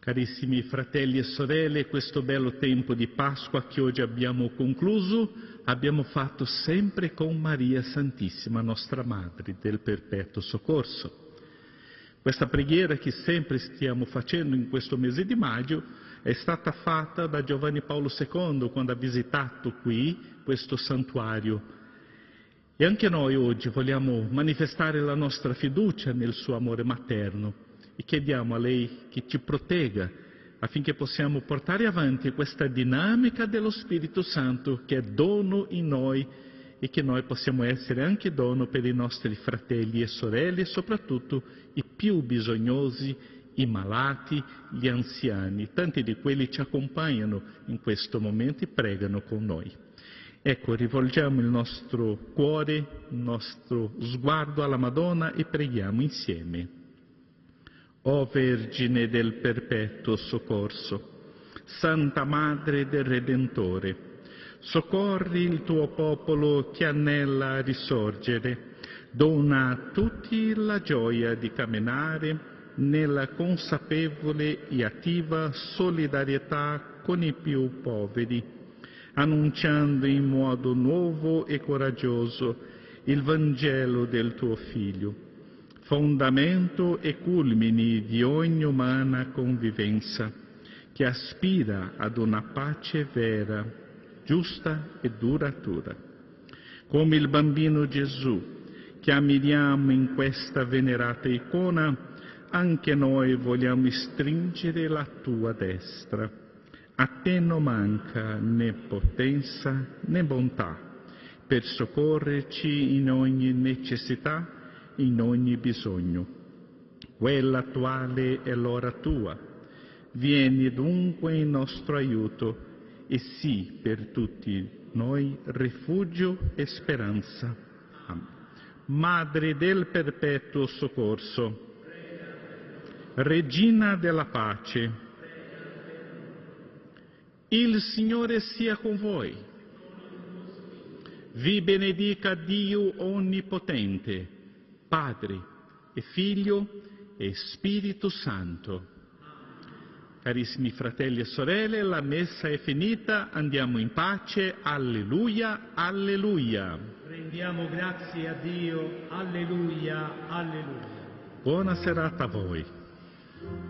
Carissimi fratelli e sorelle, questo bello tempo di Pasqua che oggi abbiamo concluso, abbiamo fatto sempre con Maria Santissima, nostra Madre del Perpetuo Soccorso. Questa preghiera che sempre stiamo facendo in questo mese di maggio è stata fatta da Giovanni Paolo II quando ha visitato qui questo santuario. E anche noi oggi vogliamo manifestare la nostra fiducia nel suo amore materno e chiediamo a lei che ci protegga affinché possiamo portare avanti questa dinamica dello Spirito Santo che è dono in noi e che noi possiamo essere anche dono per i nostri fratelli e sorelle e soprattutto i più bisognosi, i malati, gli anziani. Tanti di quelli ci accompagnano in questo momento e pregano con noi. Ecco, rivolgiamo il nostro cuore, il nostro sguardo alla Madonna e preghiamo insieme. O Vergine del Perpetuo Soccorso, Santa Madre del Redentore, soccorri il tuo popolo che anela a risorgere, dona a tutti la gioia di camminare nella consapevole e attiva solidarietà con i più poveri, annunciando in modo nuovo e coraggioso il Vangelo del tuo Figlio, fondamento e culmini di ogni umana convivenza, che aspira ad una pace vera, giusta e duratura. Come il bambino Gesù, che ammiriamo in questa venerata icona, anche noi vogliamo stringere la tua destra. A te non manca né potenza né bontà per soccorrerci in ogni necessità, in ogni bisogno. Quella attuale è l'ora tua. Vieni dunque in nostro aiuto e sii per tutti noi rifugio e speranza. Amen. Madre del Perpetuo Soccorso, Regina della Pace, il Signore sia con voi. Vi benedica Dio Onnipotente, Padre e Figlio e Spirito Santo. Carissimi fratelli e sorelle, la messa è finita, andiamo in pace, alleluia, alleluia. Rendiamo grazie a Dio, alleluia, alleluia. Buona serata a voi.